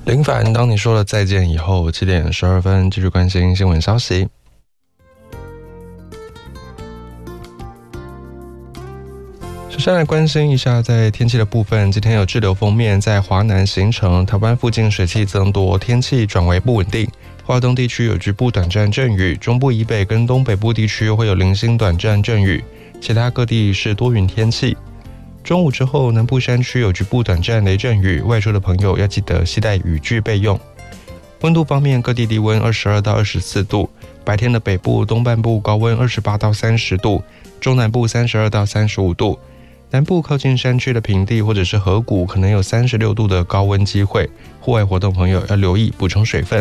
林凡，当你说了再见以后，7点12分继续关心新闻消息。首先来关心一下在天气的部分，今天有滞留锋面在华南形成，台湾附近水汽增多，天气转为不稳定。华东地区有局部短暂阵雨，中部以北跟东北部地区会有零星短暂阵雨，其他各地是多云天气。中午之后，南部山区有局部短暂雷阵雨，外出的朋友要记得携带雨具备用。温度方面，各地低温22到24度，白天的北部、东半部高温28到30度，中南部32到35度。南部靠近山区的平地或者是河谷，可能有36度的高温机会，户外活动朋友要留意补充水分。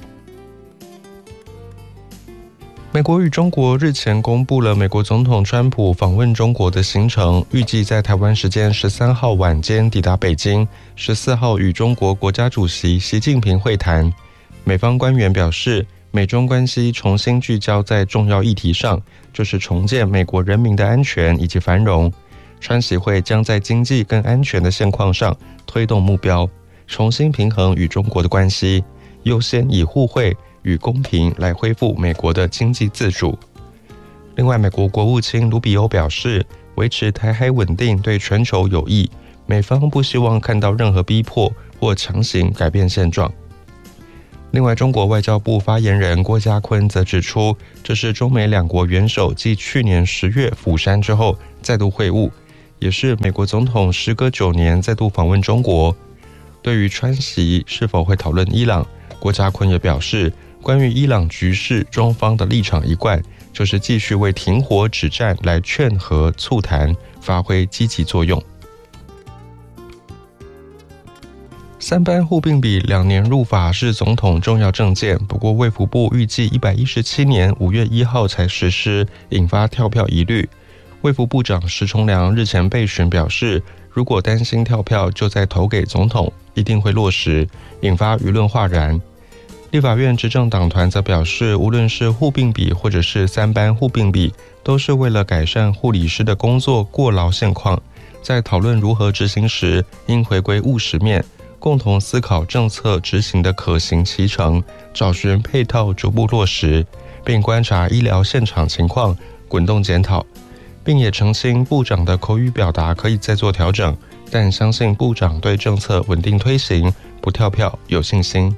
美国与中国日前公布了美国总统川普访问中国的行程，预计在台湾时间13号晚间抵达北京，14号与中国国家主席习近平会谈。美方官员表示，美中关系重新聚焦在重要议题上，就是重建美国人民的安全以及繁荣。川习会将在经济跟安全的现况上推动目标，重新平衡与中国的关系，优先以互惠与公平来恢复美国的经济自主。另外，美国国务卿卢比欧表示，维持台海稳定对全球有益，美方不希望看到任何逼迫或强行改变现状。另外，中国外交部发言人郭家坤则指出，这是中美两国元首继去年10月釜山之后再度会晤，也是美国总统时隔9年再度访问中国。对于川习是否会讨论伊朗，郭家坤也表示，关于伊朗局势，中方的立场一贯就是继续为停火止战来劝和促谈发挥积极作用。3班互并比2年入法是总统重要政见，不过卫福部预计117年5月1号才实施，引发跳票疑虑。卫福部长石崇良日前被询表示，如果担心跳票，就再投给总统，一定会落实，引发舆论哗然。立法院执政党团则表示，无论是互并比或者是3班互并比，都是为了改善护理师的工作过劳现况，在讨论如何执行时，应回归务实面，共同思考政策执行的可行期程，找寻配套逐步落实，并观察医疗现场情况，滚动检讨，并也澄清部长的口语表达可以再做调整，但相信部长对政策稳定推行，不跳票有信心。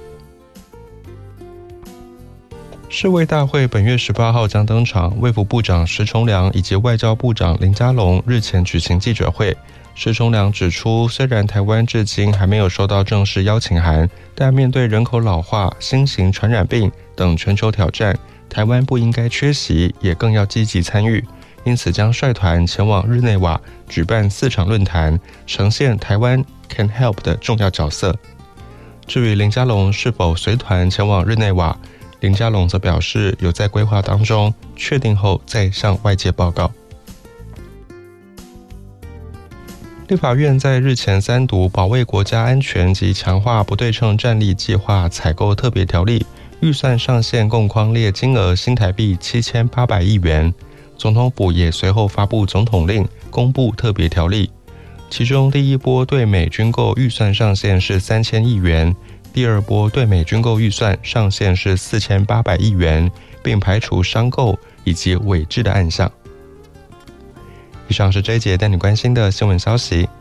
世卫大会本月18号将登场，卫福部长石崇良以及外交部长林佳龙日前举行记者会。石崇良指出，虽然台湾至今还没有收到正式邀请函，但面对人口老化、新型传染病等全球挑战，台湾不应该缺席，也更要积极参与。因此将率团前往日内瓦举办4场论坛，呈现台湾 Can Help 的重要角色。至于林佳龙是否随团前往日内瓦，林佳龙则表示有在规划当中，确定后再向外界报告。立法院在日前3读《保卫国家安全及强化不对称战力计划采购特别条例》，预算上限共匡列金额新台币7800亿元。总统府也随后发布总统令，公布特别条例。其中第一波对美军购预算上限是3000亿元，第二波对美军购预算上限是4800亿元，并排除商购以及伪制的案项。以上是这一节带你关心的新闻消息，